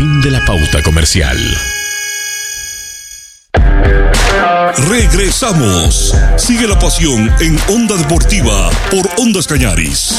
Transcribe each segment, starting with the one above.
Fin de la pauta comercial. Regresamos. Sigue la pasión en Onda Deportiva por Ondas Cañaris.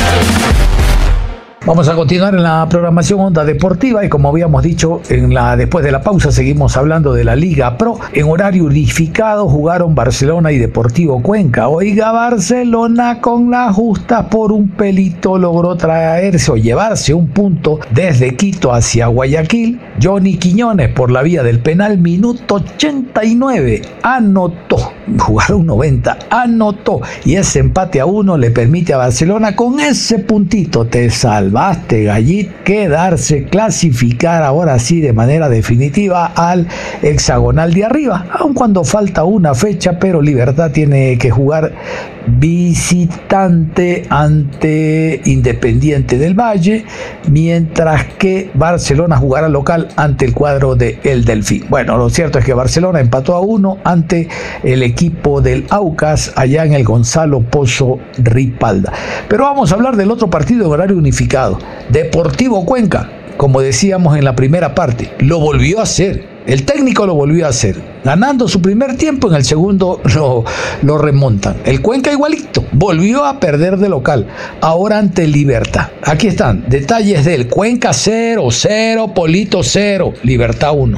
Vamos a continuar en la programación Onda Deportiva y como habíamos dicho, después de la pausa seguimos hablando de la Liga Pro. En horario unificado jugaron Barcelona y Deportivo Cuenca. Oiga, Barcelona con la justa por un pelito logró traerse o llevarse un punto desde Quito hacia Guayaquil. Johnny Quiñones por la vía del penal, minuto 89, anotó. Jugaron 90, anotó. Y ese empate a 1 le permite a Barcelona con ese puntito, te salvaste, Gallit, quedarse, clasificar ahora sí de manera definitiva al hexagonal de arriba, aun cuando falta una fecha, pero Libertad tiene que jugar visitante ante Independiente del Valle, mientras que Barcelona jugará local ante el cuadro de El Delfín. Bueno, lo cierto es que Barcelona empató a 1 ante el equipo del Aucas allá en el Gonzalo Pozo Ripalda. Pero vamos a hablar del otro partido en horario unificado. Deportivo Cuenca, como decíamos en la primera parte, lo volvió a hacer. El técnico lo volvió a hacer, ganando su primer tiempo, en el segundo lo remontan. El Cuenca igualito, volvió a perder de local, ahora ante Libertad. Aquí están, detalles del Cuenca 0-0, Polito 0, Libertad 1.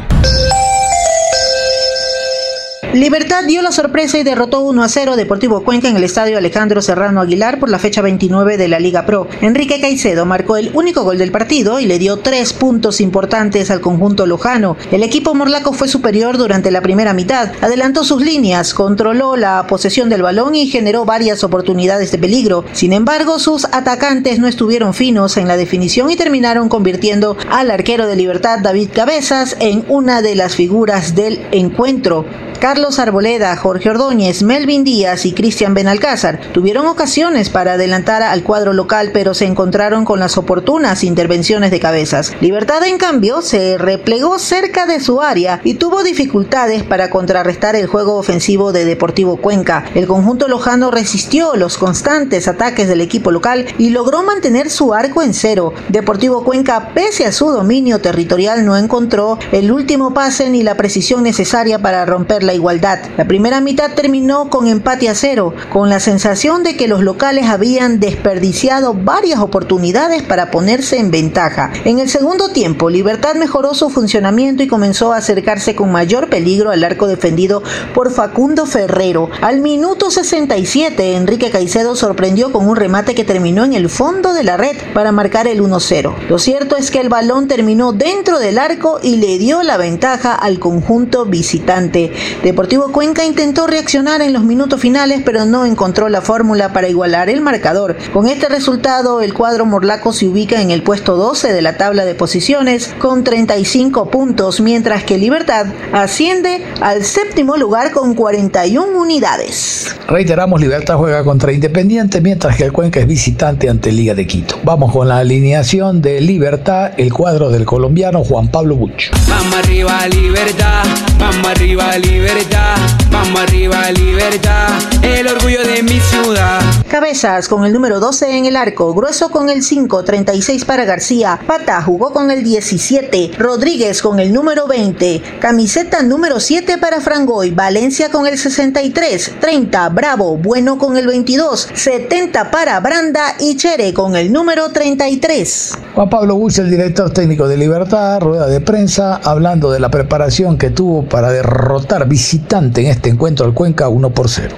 Libertad dio la sorpresa y derrotó 1-0 a Deportivo Cuenca en el estadio Alejandro Serrano Aguilar por la fecha 29 de la Liga Pro. Enrique Caicedo marcó el único gol del partido y le dio 3 puntos importantes al conjunto lojano. El equipo morlaco fue superior durante la primera mitad, adelantó sus líneas, controló la posesión del balón y generó varias oportunidades de peligro. Sin embargo, sus atacantes no estuvieron finos en la definición y terminaron convirtiendo al arquero de Libertad, David Cabezas, en una de las figuras del encuentro. Carlos Arboleda, Jorge Ordóñez, Melvin Díaz y Cristian Benalcázar tuvieron ocasiones para adelantar al cuadro local, pero se encontraron con las oportunas intervenciones de Cabezas. Libertad, en cambio, se replegó cerca de su área y tuvo dificultades para contrarrestar el juego ofensivo de Deportivo Cuenca. El conjunto lojano resistió los constantes ataques del equipo local y logró mantener su arco en 0. Deportivo Cuenca, pese a su dominio territorial, no encontró el último pase ni la precisión necesaria para romper la igualdad. La primera mitad terminó con empate a 0, con la sensación de que los locales habían desperdiciado varias oportunidades para ponerse en ventaja. En el segundo tiempo, Libertad mejoró su funcionamiento y comenzó a acercarse con mayor peligro al arco defendido por Facundo Ferrero. Al minuto 67, Enrique Caicedo sorprendió con un remate que terminó en el fondo de la red para marcar el 1-0. Lo cierto es que el balón terminó dentro del arco y le dio la ventaja al conjunto visitante. Deportivo Cuenca intentó reaccionar en los minutos finales, pero no encontró la fórmula para igualar el marcador. Con este resultado, el cuadro morlaco se ubica en el puesto 12 de la tabla de posiciones con 35 puntos, mientras que Libertad asciende al séptimo lugar con 41 unidades. Reiteramos, Libertad juega contra Independiente, mientras que el Cuenca es visitante ante Liga de Quito. Vamos con la alineación de Libertad, el cuadro del colombiano Juan Pablo Buch. Vamos arriba, Libertad, vamos arriba, Libertad, vamos arriba, Libertad, el orgullo de mi ciudad. Cabezas con el número 12 en el arco, Grueso con el 5, 36 para García, Pata jugó con el 17, Rodríguez con el número 20, camiseta número 7 para Frangoy, Valencia con el 63, 30 Bravo, Bueno con el 22, 70 para Branda y Chere con el número 33. Juan Pablo Buch, el director técnico de Libertad, rueda de prensa hablando de la preparación que tuvo para derrotar visitante en este encuentro al Cuenca 1-0.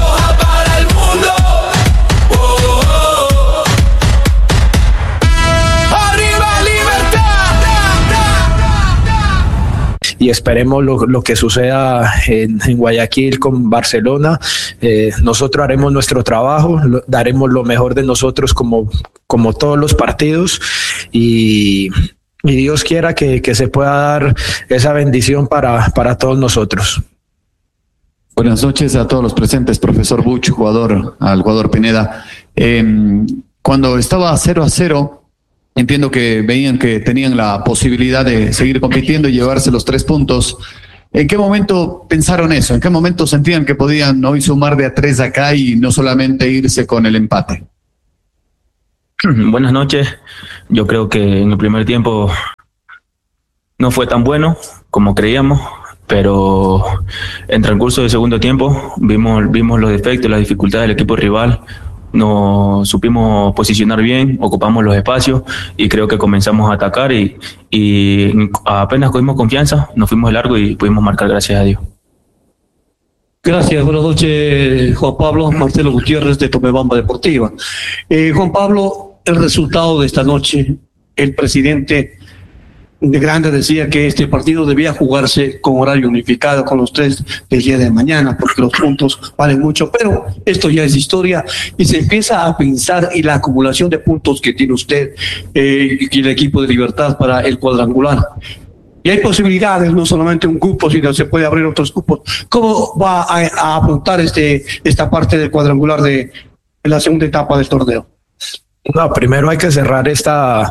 Y esperemos lo que suceda en Guayaquil con Barcelona. Nosotros haremos nuestro trabajo, daremos lo mejor de nosotros como todos los partidos y Dios quiera que se pueda dar esa bendición para todos nosotros. Buenas noches a todos los presentes, profesor Buch, al jugador Pineda. Cuando estaba 0-0, entiendo que veían que tenían la posibilidad de seguir compitiendo y llevarse los 3 puntos. ¿En qué momento pensaron eso? ¿En qué momento sentían que podían hoy sumar de a 3 acá y no solamente irse con el empate? Buenas noches. Yo creo que en el primer tiempo no fue tan bueno como creíamos, pero en transcurso del segundo tiempo vimos los defectos, las dificultades del equipo rival. Nos supimos posicionar bien, ocupamos los espacios y creo que comenzamos a atacar y apenas cogimos confianza, nos fuimos de largo y pudimos marcar, gracias a Dios. Gracias, buenas noches, Juan Pablo. Marcelo Gutiérrez, de Tomebamba Deportiva. Juan Pablo, el resultado de esta noche, el presidente de Grande decía que este partido debía jugarse con horario unificado con los 3 del día de mañana, porque los puntos valen mucho, pero esto ya es historia y se empieza a pensar en la acumulación de puntos que tiene usted y el equipo de Libertad para el cuadrangular. Y hay posibilidades, no solamente un cupo, sino se puede abrir otros cupos. ¿Cómo va a afrontar esta parte del cuadrangular de la segunda etapa del torneo? No, primero hay que cerrar esta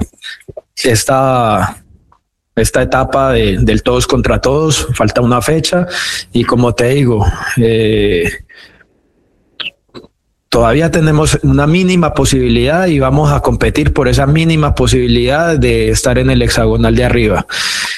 etapa del todos contra todos. Falta una fecha y, como te digo, todavía tenemos una mínima posibilidad y vamos a competir por esa mínima posibilidad de estar en el hexagonal de arriba.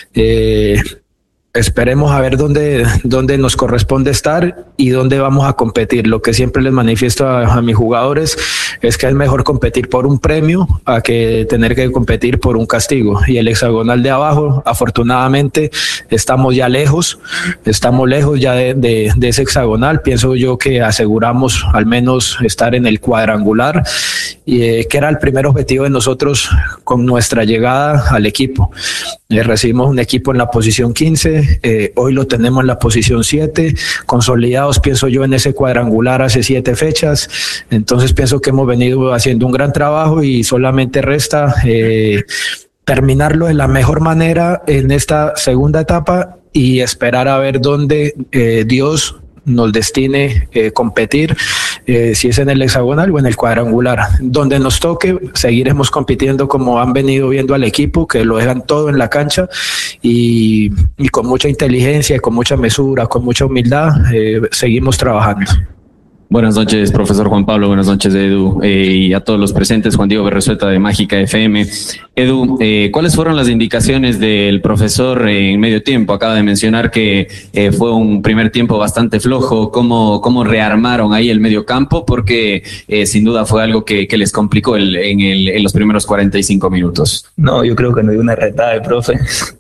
Esperemos a ver dónde nos corresponde estar y dónde vamos a competir. Lo que siempre les manifiesto a mis jugadores es que es mejor competir por un premio a que tener que competir por un castigo. Y el hexagonal de abajo, afortunadamente, estamos lejos ya de ese hexagonal. Pienso yo que aseguramos al menos estar en el cuadrangular, que era el primer objetivo de nosotros con nuestra llegada al equipo. Recibimos un equipo en la posición 15, hoy lo tenemos en la posición 7, consolidados, pienso yo, en ese cuadrangular hace 7 fechas. Entonces pienso que hemos venido haciendo un gran trabajo y solamente resta terminarlo de la mejor manera en esta segunda etapa y esperar a ver dónde Dios nos destine competir, si es en el hexagonal o en el cuadrangular. Donde nos toque, seguiremos compitiendo como han venido viendo al equipo, que lo dejan todo en la cancha y con mucha inteligencia, con mucha mesura, con mucha humildad, seguimos trabajando. Buenas noches, profesor Juan Pablo. Buenas noches, Edu, y a todos los presentes. Juan Diego Berresueta, de Mágica FM. Edu, ¿cuáles fueron las indicaciones del profesor en medio tiempo? Acaba de mencionar que fue un primer tiempo bastante flojo. ¿Cómo rearmaron ahí el medio campo? Porque sin duda fue algo que les complicó en los primeros 45 minutos. No, yo creo que nos dio una retada el profe,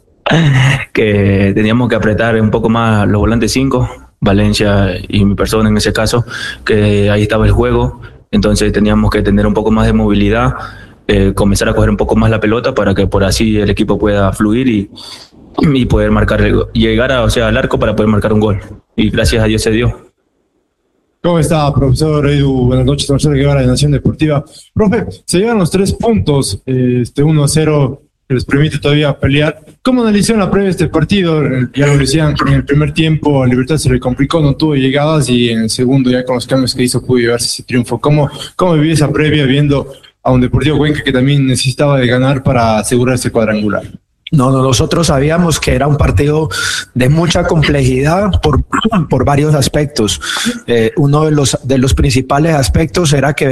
que teníamos que apretar un poco más los volantes 5, Valencia y mi persona en ese caso, que ahí estaba el juego. Entonces teníamos que tener un poco más de movilidad, comenzar a coger un poco más la pelota para que por así el equipo pueda fluir y poder marcar, llegar al arco para poder marcar un gol. Y gracias a Dios se dio. ¿Cómo está, profesor Edu? Buenas noches, Marcelo Guevara, de Nación Deportiva. Profe, se llevan los 3 puntos, 1-0, que les permite todavía pelear. ¿Cómo analizaron la previa de este partido? Ya lo decían, en el primer tiempo a Libertad se le complicó, no tuvo llegadas, y en el segundo, ya con los cambios que hizo, pudo llevarse ese triunfo. ¿Cómo vivió esa previa viendo a un Deportivo Cuenca que también necesitaba de ganar para asegurar ese cuadrangular? No, nosotros sabíamos que era un partido de mucha complejidad por varios aspectos. Uno de los principales aspectos era que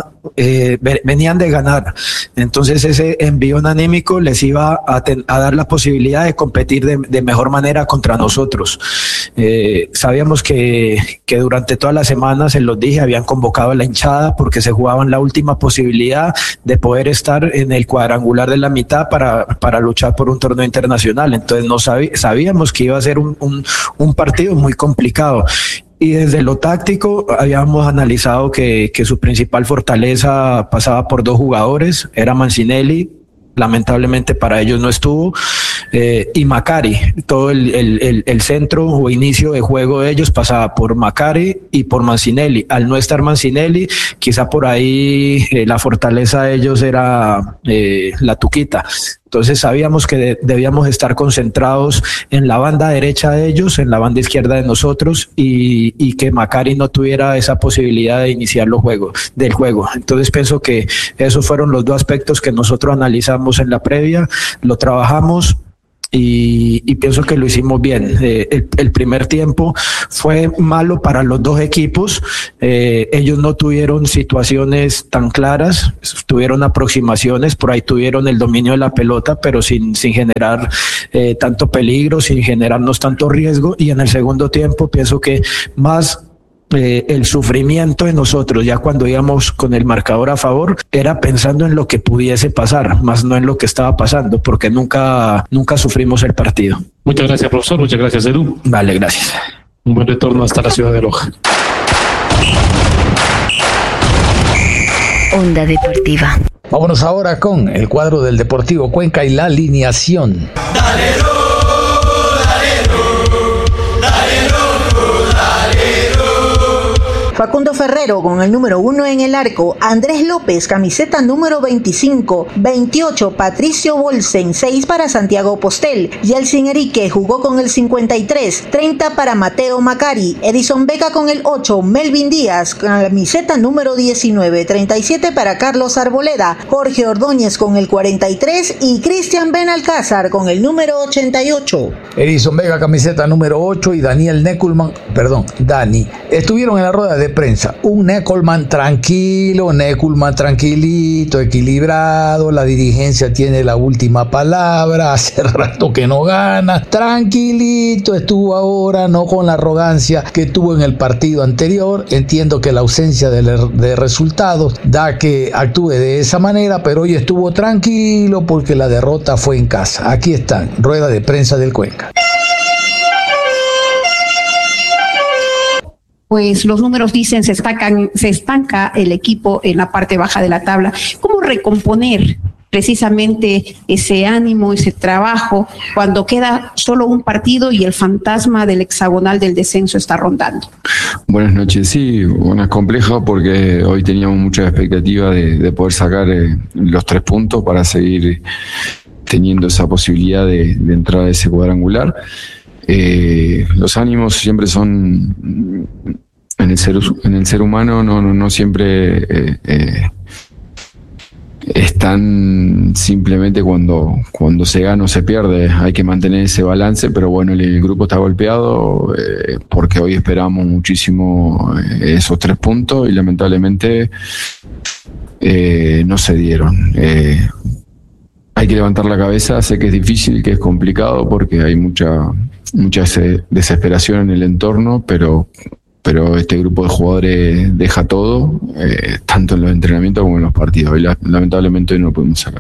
venían de ganar. Entonces ese envío anímico les iba a dar la posibilidad de competir de mejor manera contra nosotros. Sabíamos que durante toda la semana, se los dije, habían convocado a la hinchada porque se jugaban la última posibilidad de poder estar en el cuadrangular de la mitad para luchar por un torneo internacional. Entonces no sabíamos que iba a ser un partido muy complicado. Y desde lo táctico habíamos analizado que su principal fortaleza pasaba por 2 jugadores, era Mancinelli, lamentablemente para ellos no estuvo, y Macari. Todo el centro o inicio de juego de ellos pasaba por Macari y por Mancinelli. Al no estar Mancinelli, quizá por ahí la fortaleza de ellos era la Tuquita. Entonces sabíamos que debíamos estar concentrados en la banda derecha de ellos, en la banda izquierda de nosotros, y que Macari no tuviera esa posibilidad de iniciar del juego. Entonces pienso que esos fueron los 2 aspectos que nosotros analizamos en la previa, lo trabajamos y pienso que lo hicimos bien. El primer tiempo fue malo para los dos equipos. Ellos no tuvieron situaciones tan claras, tuvieron aproximaciones, por ahí tuvieron el dominio de la pelota, pero sin generar tanto peligro, sin generarnos tanto riesgo. Y en el segundo tiempo pienso que más el sufrimiento de nosotros, ya cuando íbamos con el marcador a favor, era pensando en lo que pudiese pasar, más no en lo que estaba pasando, porque nunca sufrimos el partido. Muchas gracias, profesor. Muchas gracias, Edu. Vale, gracias. Un buen retorno hasta la ciudad de Loja. Onda Deportiva. Vámonos ahora con el cuadro del Deportivo Cuenca y la alineación. Facundo Ferrero con el número 1 en el arco, Andrés López, camiseta número 25, 28 Patricio Bolsen, 6 para Santiago Postel, Yeltsin Erique jugó con el 53, 30 para Mateo Macari, Edison Vega con el 8, Melvin Díaz, camiseta número 19, 37 para Carlos Arboleda, Jorge Ordóñez con el 43 y Cristian Benalcázar con el número 88. Edison Vega, camiseta número 8 y Dani, estuvieron en la rueda de prensa. Un Neckelman tranquilo, Neckelman tranquilito, equilibrado, la dirigencia tiene la última palabra, hace rato que no gana, tranquilito estuvo ahora, no con la arrogancia que tuvo en el partido anterior. Entiendo que la ausencia de resultados da que actúe de esa manera, pero hoy estuvo tranquilo porque la derrota fue en casa. Aquí están, rueda de prensa del Cuenca. Pues los números dicen se estanca el equipo en la parte baja de la tabla. ¿Cómo recomponer precisamente ese ánimo, ese trabajo, cuando queda solo un partido y el fantasma del hexagonal del descenso está rondando? Buenas noches. Sí, es complejo porque hoy teníamos mucha expectativa de poder sacar los 3 puntos para seguir teniendo esa posibilidad de entrar a ese cuadrangular. Los ánimos siempre son en el ser humano, no siempre están simplemente cuando se gana o se pierde. Hay que mantener ese balance, pero bueno, el grupo está golpeado porque hoy esperamos muchísimo esos 3 puntos y lamentablemente no se dieron. Hay que levantar la cabeza, sé que es difícil, que es complicado porque hay mucha desesperación en el entorno, pero este grupo de jugadores deja todo, tanto en los entrenamientos como en los partidos, y lamentablemente hoy no lo podemos sacar.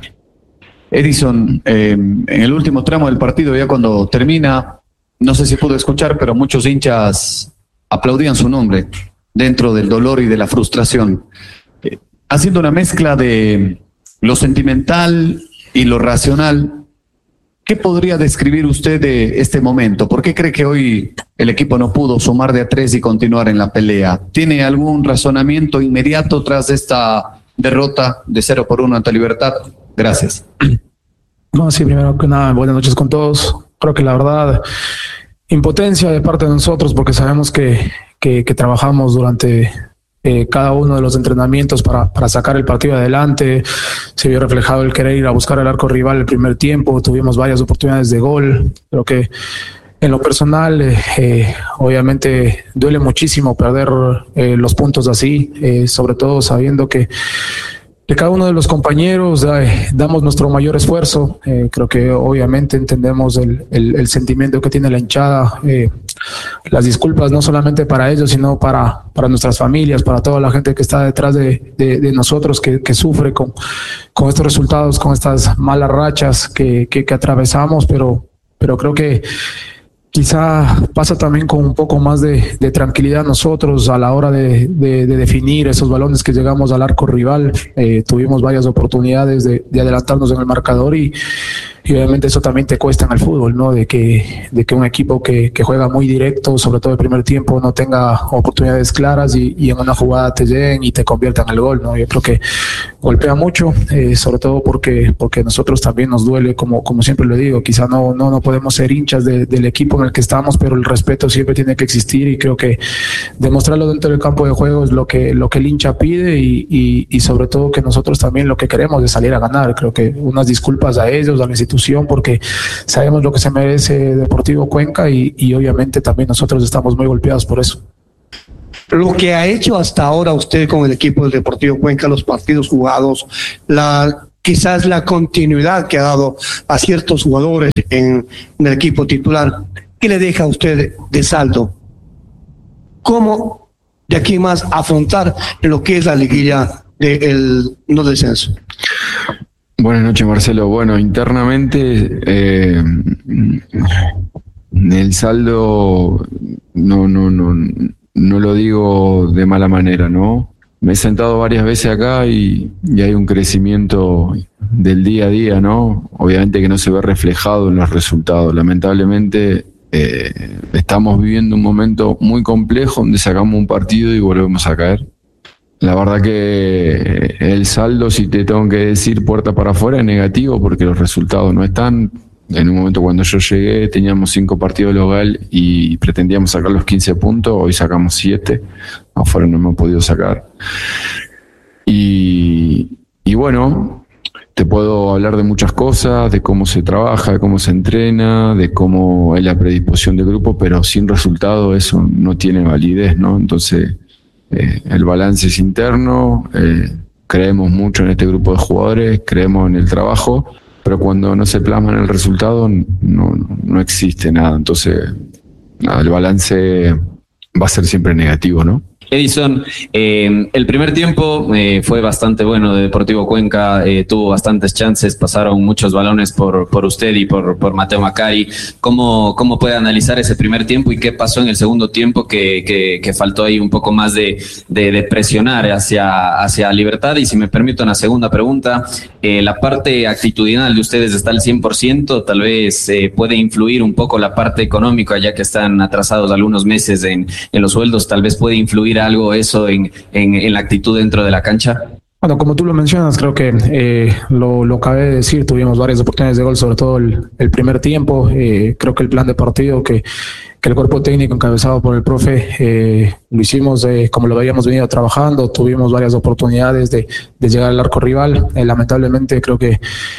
Edison, en el último tramo del partido, ya cuando termina, no sé si pudo escuchar, pero muchos hinchas aplaudían su nombre dentro del dolor y de la frustración, haciendo una mezcla de lo sentimental y lo racional. ¿Qué podría describir usted de este momento? ¿Por qué cree que hoy el equipo no pudo sumar de a 3 y continuar en la pelea? ¿Tiene algún razonamiento inmediato tras esta derrota de 0-1 ante Libertad? Gracias. No, sí, primero que nada, buenas noches con todos. Creo que la verdad, impotencia de parte de nosotros porque sabemos que trabajamos durante cada uno de los entrenamientos para sacar el partido adelante. Se vio reflejado el querer ir a buscar el arco rival el primer tiempo, tuvimos varias oportunidades de gol. Creo que en lo personal obviamente duele muchísimo perder los puntos así, sobre todo sabiendo que cada uno de los compañeros damos nuestro mayor esfuerzo. Creo que obviamente entendemos el sentimiento que tiene la hinchada, las disculpas no solamente para ellos, sino para nuestras familias, para toda la gente que está detrás de nosotros, que sufre con estos resultados, con estas malas rachas que atravesamos, pero creo que quizá pasa también con un poco más de tranquilidad nosotros a la hora de definir esos balones que llegamos al arco rival. Tuvimos varias oportunidades de adelantarnos en el marcador y obviamente eso también te cuesta en el fútbol, ¿no? De que un equipo que juega muy directo, sobre todo el primer tiempo, no tenga oportunidades claras y en una jugada te lleguen y te conviertan en el gol, ¿no? Yo creo que golpea mucho, sobre todo porque nosotros también nos duele, como siempre lo digo, quizá no podemos ser hinchas del equipo en en el que estamos, pero el respeto siempre tiene que existir y creo que demostrarlo dentro del campo de juego es lo que el hincha pide y sobre todo que nosotros también lo que queremos es salir a ganar. Creo que unas disculpas a ellos, a la institución, porque sabemos lo que se merece Deportivo Cuenca y obviamente también nosotros estamos muy golpeados por eso. Lo que ha hecho hasta ahora usted con el equipo del Deportivo Cuenca, los partidos jugados, quizás la continuidad que ha dado a ciertos jugadores en el equipo titular, ¿qué le deja a usted de saldo? ¿Cómo de aquí más afrontar lo que es la liguilla del no descenso? Buenas noches, Marcelo. Bueno, internamente el saldo no lo digo de mala manera, ¿no? Me he sentado varias veces acá y hay un crecimiento del día a día, ¿no? Obviamente que no se ve reflejado en los resultados. Lamentablemente estamos viviendo un momento muy complejo donde sacamos un partido y volvemos a caer. La verdad que el saldo, si te tengo que decir puerta para afuera, es negativo porque los resultados no están. En un momento cuando yo llegué teníamos 5 partidos local y pretendíamos sacar los 15 puntos, hoy sacamos 7, afuera no hemos podido sacar. Y bueno, te puedo hablar de muchas cosas, de cómo se trabaja, de cómo se entrena, de cómo es la predisposición del grupo, pero sin resultado eso no tiene validez, ¿no? Entonces el balance es interno, creemos mucho en este grupo de jugadores, creemos en el trabajo, pero cuando no se plasma en el resultado no existe nada. Entonces, el balance va a ser siempre negativo, ¿no? Edison, el primer tiempo fue bastante bueno de Deportivo Cuenca, tuvo bastantes chances, pasaron muchos balones por usted y por Mateo Macari. ¿Cómo puede analizar ese primer tiempo y qué pasó en el segundo tiempo que faltó ahí un poco más de presionar hacia Libertad? Y si me permite una segunda pregunta, la parte actitudinal de ustedes está al 100%, tal vez puede influir un poco la parte económica, ya que están atrasados algunos meses en los sueldos, tal vez puede influir algo eso en la actitud dentro de la cancha. Bueno, como tú lo mencionas, creo que lo acabé de decir, tuvimos varias oportunidades de gol, sobre todo el primer tiempo. Creo que el plan de partido que el cuerpo técnico encabezado por el profe lo hicimos como lo habíamos venido trabajando, tuvimos varias oportunidades de llegar al arco rival. Lamentablemente creo que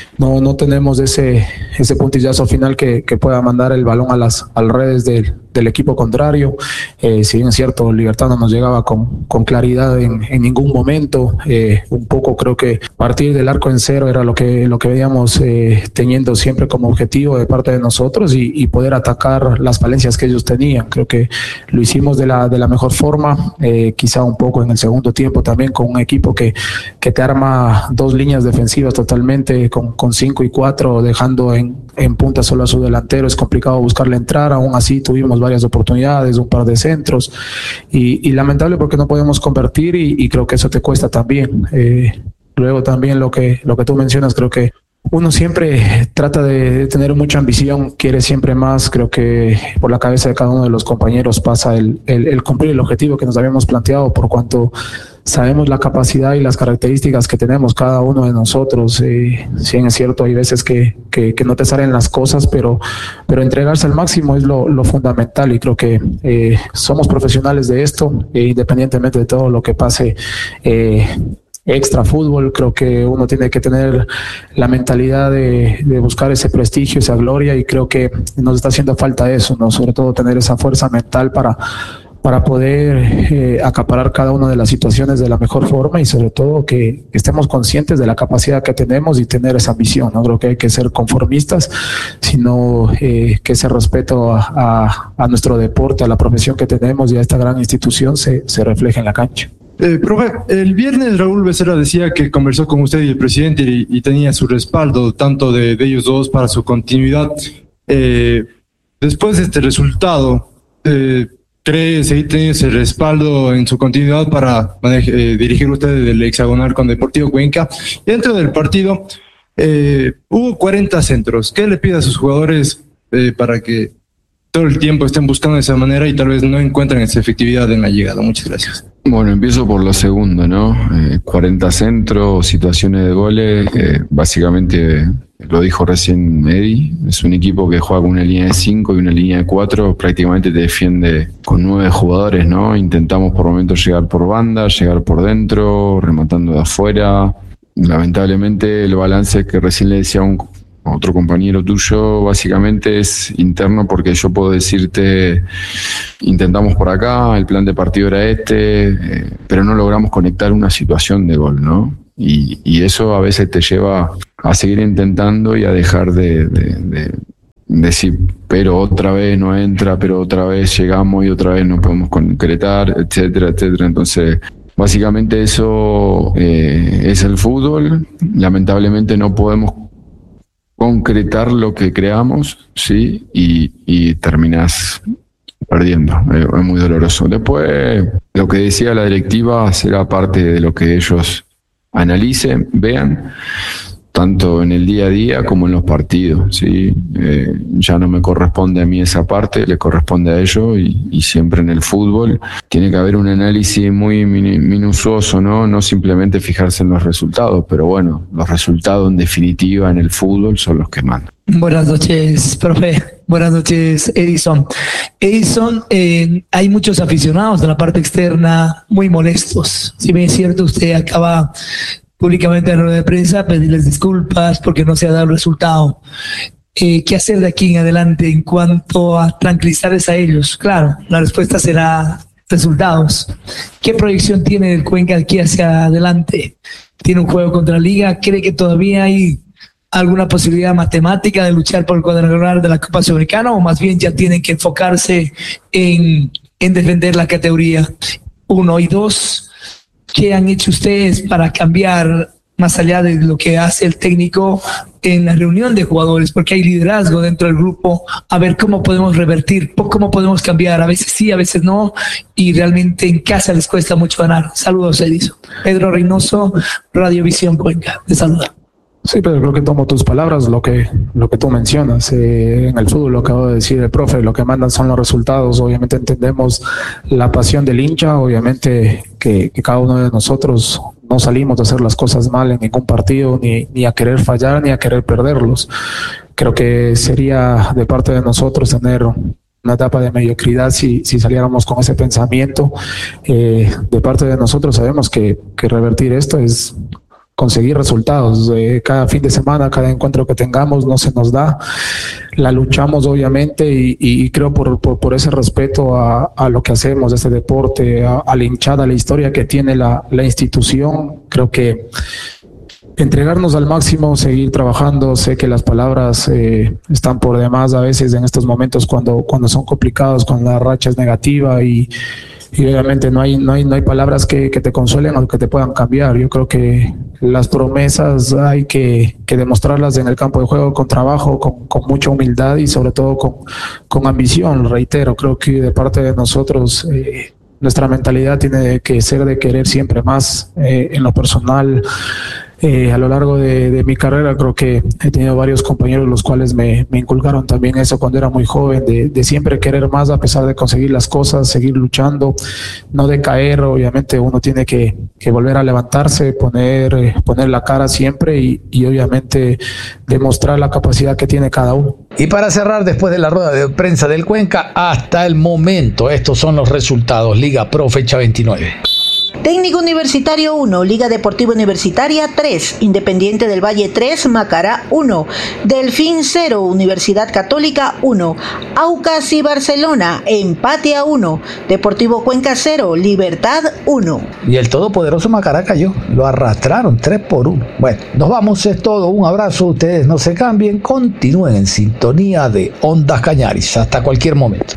no tenemos ese puntillazo final que pueda mandar el balón a las redes del equipo contrario. Si bien es cierto, Libertad no nos llegaba con claridad en ningún momento. Un poco creo que partir del arco en cero era lo que veníamos teniendo siempre como objetivo de parte de nosotros y poder atacar las falencias que ellos tenían. Creo que lo hicimos de la mejor forma, quizá un poco en el segundo tiempo también con un equipo que te arma 2 líneas defensivas totalmente con 5 y 4, dejando en punta solo a su delantero. Es complicado buscarle entrar, aún así tuvimos varias oportunidades, un par de centros y lamentable porque no podemos convertir y creo que eso te cuesta también. Luego también lo que tú mencionas, creo que uno siempre trata de tener mucha ambición, quiere siempre más. Creo que por la cabeza de cada uno de los compañeros pasa el cumplir el objetivo que nos habíamos planteado, por cuanto sabemos la capacidad y las características que tenemos cada uno de nosotros. Si bien es cierto, hay veces que no te salen las cosas, pero entregarse al máximo es lo fundamental y creo que somos profesionales de esto, independientemente de todo lo que pase extra fútbol. Creo que uno tiene que tener la mentalidad de buscar ese prestigio, esa gloria, y creo que nos está haciendo falta eso, ¿no? Sobre todo tener esa fuerza mental para poder acaparar cada una de las situaciones de la mejor forma y sobre todo que estemos conscientes de la capacidad que tenemos y tener esa ambición. No creo que hay que ser conformistas, sino que ese respeto a nuestro deporte, a la profesión que tenemos y a esta gran institución se refleje en la cancha. Profe, el viernes Raúl Becerra decía que conversó con usted y el presidente y tenía su respaldo, tanto de ellos dos, para su continuidad. Después de este resultado, ¿cree seguir teniendo ese respaldo en su continuidad para dirigir usted del hexagonal con Deportivo Cuenca? Dentro del partido hubo 40 centros. ¿Qué le pide a sus jugadores para que todo el tiempo estén buscando de esa manera y tal vez no encuentren esa efectividad en la llegada? Muchas gracias. Bueno, empiezo por lo segundo, ¿no? 40 centros, situaciones de goles, básicamente lo dijo recién Eddie, es un equipo que juega con una línea de 5 y una línea de 4, prácticamente te defiende con 9 jugadores, ¿no? Intentamos por momentos llegar por banda, llegar por dentro, rematando de afuera. Lamentablemente el balance que recién le decía a otro compañero tuyo básicamente es interno, porque yo puedo decirte intentamos por acá, el plan de partido era pero no logramos conectar una situación de gol, ¿no? Y eso a veces te lleva a seguir intentando y a dejar de decir, pero otra vez no entra, pero otra vez llegamos y otra vez no podemos concretar, etcétera, etcétera. Entonces, básicamente eso es el fútbol. Lamentablemente no podemos concretar lo que creamos, ¿sí? Y terminás perdiendo. Es muy doloroso. Después, lo que decía la directiva será parte de lo que ellos analicen, vean, tanto en el día a día como en los partidos, ¿sí? Ya no me corresponde a mí esa parte, le corresponde a ellos, y siempre en el fútbol tiene que haber un análisis muy minucioso, ¿no? No simplemente fijarse en los resultados, pero bueno, los resultados en definitiva en el fútbol son los que mandan. Buenas noches, profe. Buenas noches, Edison. Edison, hay muchos aficionados de la parte externa muy molestos. Si bien es cierto, usted acaba públicamente en la rueda de prensa a pedirles disculpas porque no se ha dado el resultado. ¿Qué hacer de aquí en adelante en cuanto a tranquilizarles a ellos? Claro, la respuesta será resultados. ¿Qué proyección tiene el Cuenca aquí hacia adelante? ¿Tiene un juego contra la Liga? ¿Cree que todavía hay alguna posibilidad matemática de luchar por el cuadrangular de la Copa Sudamericana, o más bien ya tienen que enfocarse en defender la categoría 1 y 2? ¿Qué han hecho ustedes para cambiar, más allá de lo que hace el técnico en la reunión de jugadores? Porque hay liderazgo dentro del grupo. A ver cómo podemos revertir, cómo podemos cambiar. A veces sí, a veces no. Y realmente en casa les cuesta mucho ganar. Saludos, Edison. Pedro Reynoso, Radiovisión Cuenca. Te saluda. Sí, pero creo que tomo tus palabras, lo que tú mencionas. En el fútbol, lo que acabo de decir el profe, lo que mandan son los resultados. Obviamente entendemos la pasión del hincha, obviamente que cada uno de nosotros no salimos de hacer las cosas mal en ningún partido, ni a querer fallar, ni a querer perderlos. Creo que sería de parte de nosotros tener una etapa de mediocridad si saliéramos con ese pensamiento. De parte de nosotros sabemos que revertir esto es conseguir resultados. Cada fin de semana, cada encuentro que tengamos no se nos da, la luchamos obviamente, y creo por ese respeto a lo que hacemos, a este deporte, a la hinchada, a la historia que tiene la institución. Creo que entregarnos al máximo, seguir trabajando. Sé que las palabras están por demás a veces en estos momentos cuando son complicados, cuando la racha es negativa, y obviamente no hay palabras que te consuelen o que te puedan cambiar. Yo creo que las promesas hay que demostrarlas en el campo de juego, con trabajo, con mucha humildad y sobre todo con ambición. Reitero, creo que de parte de nosotros nuestra mentalidad tiene que ser de querer siempre más. En lo personal, a lo largo de mi carrera, creo que he tenido varios compañeros los cuales me inculcaron también eso cuando era muy joven, de siempre querer más a pesar de conseguir las cosas, seguir luchando, no decaer. Obviamente uno tiene que volver a levantarse, poner la cara siempre y obviamente demostrar la capacidad que tiene cada uno. Y para cerrar, después de la rueda de prensa del Cuenca, hasta el momento, estos son los resultados. Liga Pro, fecha 29. Técnico Universitario 1, Liga Deportiva Universitaria 3, Independiente del Valle 3, Macará 1, Delfín 0, Universidad Católica 1, Aucas y Barcelona, empate a 1, Deportivo Cuenca 0, Libertad 1. Y el todopoderoso Macará cayó, lo arrastraron 3-1. Bueno, nos vamos, es todo, un abrazo, ustedes no se cambien, continúen en sintonía de Ondas Cañaris, hasta cualquier momento.